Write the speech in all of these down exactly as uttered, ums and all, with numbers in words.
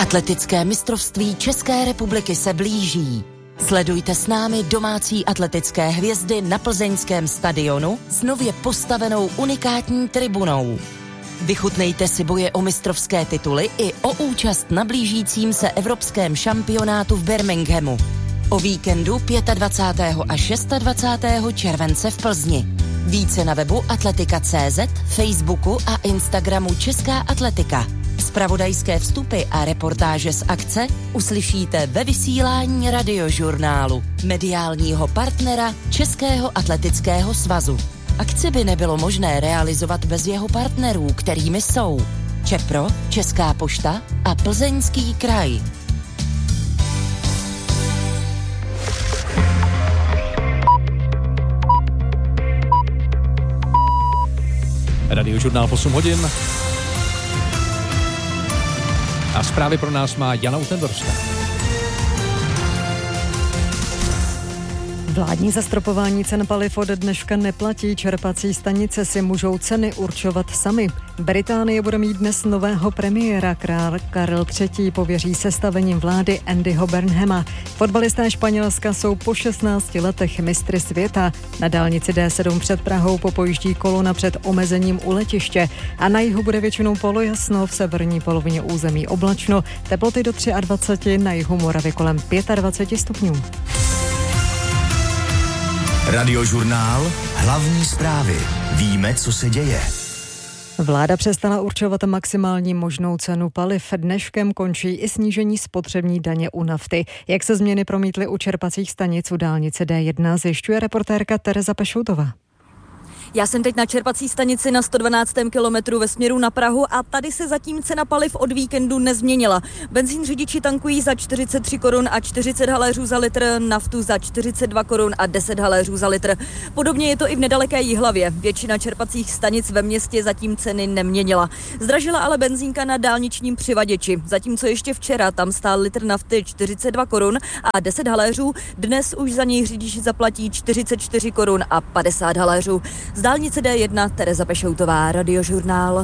Atletické mistrovství České republiky se blíží. Sledujte s námi domácí atletické hvězdy na plzeňském stadionu s nově postavenou unikátní tribunou. Vychutnejte si boje o mistrovské tituly i o účast na blížícím se evropském šampionátu v Birminghamu. O víkendu dvacátého pátého a dvacátého šestého července v Plzni. Více na webu atletika tečka cé zet, Facebooku a Instagramu Česká atletika. Zpravodajské vstupy a reportáže z akce uslyšíte ve vysílání Radiožurnálu, mediálního partnera Českého atletického svazu. Akci by nebylo možné realizovat bez jeho partnerů, kterými jsou Čepro, Česká pošta a Plzeňský kraj. Radiožurnál v osm hodin. A zprávy pro nás má Jana Utendorská. Vládní zastropování cen paliv od dneška neplatí, čerpací stanice si můžou ceny určovat sami. Británie bude mít dnes nového premiéra, král Karel třetí pověří sestavením vlády Andyho Burnhama. Fotbalisté Španělska jsou po šestnácti letech mistry světa. Na dálnici D sedm před Prahou popojíždí kolona před omezením u letiště. A na jihu bude většinou polojasno, v severní polovině území oblačno, teploty do dvacet tři, na jihu Moravy kolem dvacet pět stupňů. Radiožurnál, hlavní zprávy. Víme, co se děje. Vláda přestala určovat maximální možnou cenu paliv. Dneškem končí i snížení spotřební daně u nafty. Jak se změny promítly u čerpacích stanic u dálnice D jedna, zjišťuje reportérka Tereza Pešoutová. Já jsem teď na čerpací stanici na sto dvanáctém kilometru ve směru na Prahu a tady se zatím cena paliv od víkendu nezměnila. Benzín řidiči tankují za čtyřicet tři korun a čtyřicet haléřů za litr, naftu za čtyřicet dva korun a deset haléřů za litr. Podobně je to i v nedaleké Jihlavě. Většina čerpacích stanic ve městě zatím ceny neměnila. Zdražila ale benzínka na dálničním přivaděči. Zatímco ještě včera tam stál litr nafty čtyřicet dva korun a deset haléřů, dnes už za něj řidiči zaplatí čtyřicet čtyři korun a padesát haléřů. Z dálnice D jedna Tereza Pešoutová, Radiožurnál.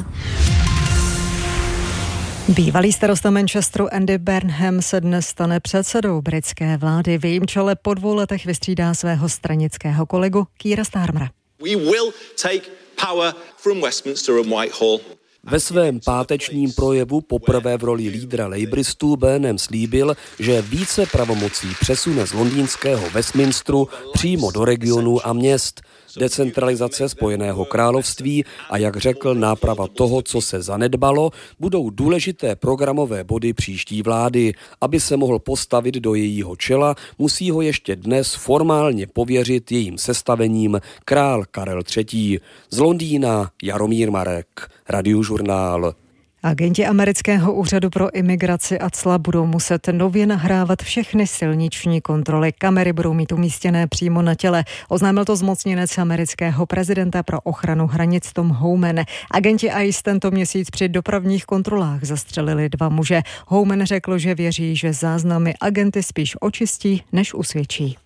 Bývalý starosta Manchesteru Andy Burnham se dnes stane předsedou britské vlády. V jejím čele po dvou letech vystřídá svého stranického kolegu Keira Starmera. We will take power from Westminster and Whitehall. Ve svém pátečním projevu poprvé v roli lídra lejbristů Burnham slíbil, že více pravomocí přesune z londýnského Westminsteru přímo do regionů a měst. Decentralizace Spojeného království a, jak řekl, náprava toho, co se zanedbalo, budou důležité programové body příští vlády. Aby se mohl postavit do jejího čela, musí ho ještě dnes formálně pověřit jejím sestavením král Karel třetí. Z Londýna Jaromír Marek, Radiožurnál. Agenti amerického úřadu pro imigraci a cla budou muset nově nahrávat všechny silniční kontroly. Kamery budou mít umístěné přímo na těle. Oznámil to zmocněnec amerického prezidenta pro ochranu hranic Tom Homan. Agenti I C E tento měsíc při dopravních kontrolách zastřelili dva muže. Homan řekl, že věří, že záznamy agenty spíš očistí, než usvědčí.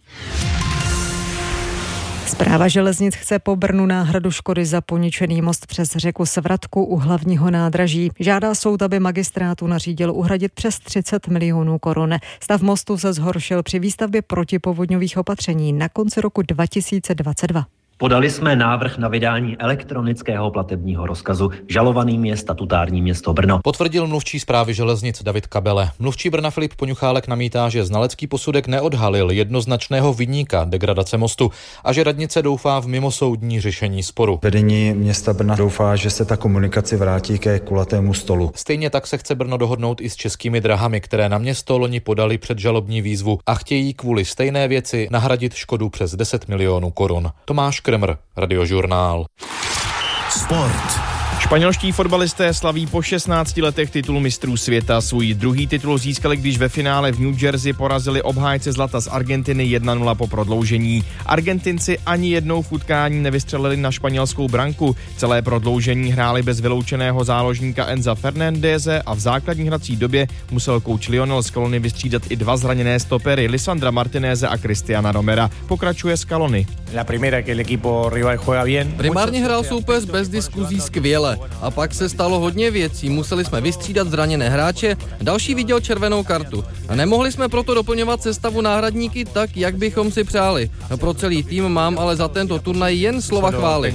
Správa železnic chce po Brnu náhradu škody za poničený most přes řeku Svratku u hlavního nádraží. Žádá soud, aby magistrátu nařídil uhradit přes třicet milionů korun. Stav mostu se zhoršil při výstavbě protipovodňových opatření na konci roku dva tisíce dvacet dva. Podali jsme návrh na vydání elektronického platebního rozkazu. Žalovaným je statutární město Brno. Potvrdil mluvčí správy železnic David Kabele. Mluvčí Brna Filip Poňuchálek namítá, že znalecký posudek neodhalil jednoznačného viníka degradace mostu a že radnice doufá v mimosoudní řešení sporu. Vedení města Brna doufá, že se ta komunikace vrátí ke kulatému stolu. Stejně tak se chce Brno dohodnout i s Českými drahami, které na město loni podali předžalobní výzvu a chtějí kvůli stejné věci nahradit škodu přes deset milionů korun. Tomáš Kremr, Radiožurnál. Sport. Španělští fotbalisté slaví po šestnácti letech titul mistrů světa. Svůj druhý titul získali, když ve finále v New Jersey porazili obhájce zlata z Argentiny jedna nula po prodloužení. Argentinci ani jednou v utkání nevystřelili na španělskou branku. Celé prodloužení hráli bez vyloučeného záložníka Enza Fernandéze a v základní hrací době musel kouč Lionel Scaloni vystřídat i dva zraněné stopery Lisandra Martinéze a Cristiana Romera. Pokračuje Scaloni. Primárně hrál soupeř bez diskuzí skvěle. prdele. A pak se stalo hodně věcí, museli jsme vystřídat zraněné hráče, další viděl červenou kartu. A nemohli jsme proto doplňovat sestavu náhradníky tak, jak bychom si přáli. Pro celý tým mám ale za tento turnaj jen slova chvály.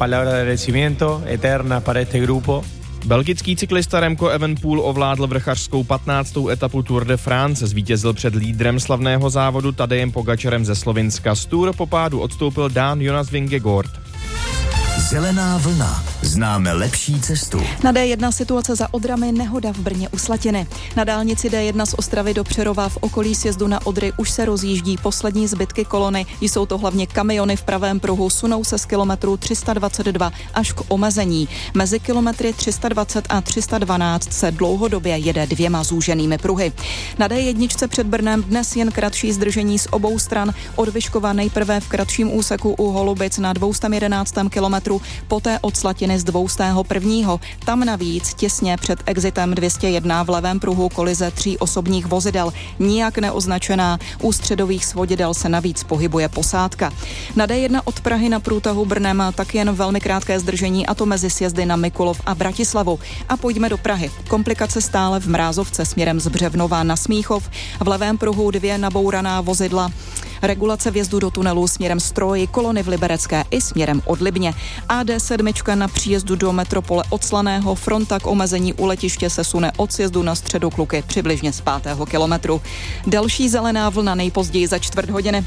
Belgický cyklista Remco Evenepoel ovládl vrchařskou patnáctou etapu Tour de France. Zvítězil před lídrem slavného závodu Tadejem Pogačarem ze Slovinska. Z Tour po pádu odstoupil Dán Jonas Vingegaard. Zelená vlna. Známe lepší cestu. Na D jedna situace za Odrami, nehoda v Brně u Slatiny. Na dálnici D jedna z Ostravy do Přerova v okolí sjezdu na Odry už se rozjíždí poslední zbytky kolony. Jsou to hlavně kamiony v pravém pruhu, sunou se z kilometru tři sta dvacet dva až k omezení. Mezi kilometry tři sta dvacet a tři sta dvanáct se dlouhodobě jede dvěma zúženými pruhy. Na D jedna před Brnem dnes jen kratší zdržení z obou stran. Od Vyškova nejprve v kratším úseku u Holubic na dvě stě jedenáct kilometru, poté od Slatiny z dvě stě jedna. Tam navíc těsně před exitem dvě stě jedna v levém pruhu kolize tří osobních vozidel, nijak neoznačená. U středových svodidel se navíc pohybuje posádka. Na D jedna od Prahy na průtahu Brnem tak jen velmi krátké zdržení, a to mezi sjezdy na Mikulov a Bratislavu. A pojďme do Prahy. Komplikace stále v Mrázovce směrem z Břevnova na Smíchov. V levém pruhu dvě nabouraná vozidla. Regulace vjezdu do tunelu směrem Stroji, kolony v Liberecké i směrem od Libně. A D sedm na příjezdu do metropole od Slaného, fronta k omezení u letiště se sune od sjezdu na Středu Kluky přibližně z pátého kilometru. Další zelená vlna nejpozději za čtvrt hodiny.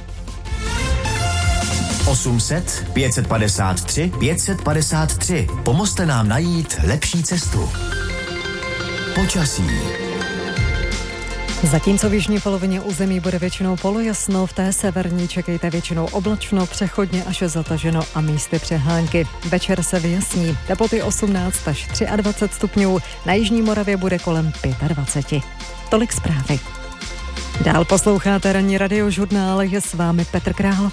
osm set, pět set padesát tři, pět set padesát tři. Pomozte nám najít lepší cestu. Počasí. Zatímco v jižní polovině území bude většinou polojasno, v té severní čekejte většinou oblačno, přechodně až zataženo a místy přehánky. Večer se vyjasní, teploty osmnáct až dvacet tři stupňů, na jižní Moravě bude kolem dvacet pět. Tolik zprávy. Dál posloucháte ranní radiožurnál, je s vámi Petr Král.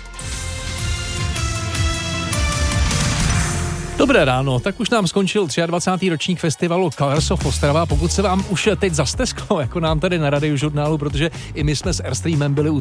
Dobré ráno, tak už nám skončil dvacátý třetí ročník festivalu Colors of Ostrava. Pokud se vám už teď zastesklo, jako nám tady na radiožurnálu, protože i my jsme s Airstreamem byli u